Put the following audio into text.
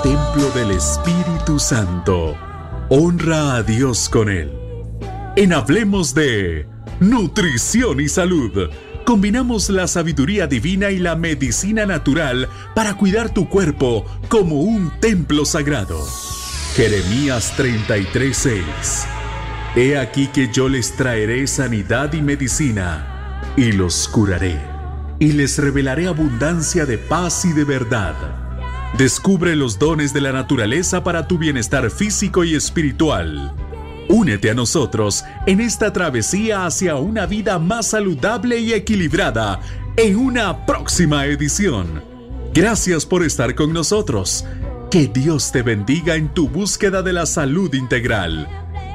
templo del Espíritu Santo. Honra a Dios con él. En Hablemos de Nutrición y Salud, combinamos la sabiduría divina y la medicina natural para cuidar tu cuerpo como un templo sagrado. Jeremías 33:6. He aquí que yo les traeré sanidad y medicina, y los curaré, y les revelaré abundancia de paz y de verdad. Descubre los dones de la naturaleza para tu bienestar físico y espiritual. Únete a nosotros en esta travesía hacia una vida más saludable y equilibrada en una próxima edición. Gracias por estar con nosotros. Que Dios te bendiga en tu búsqueda de la salud integral.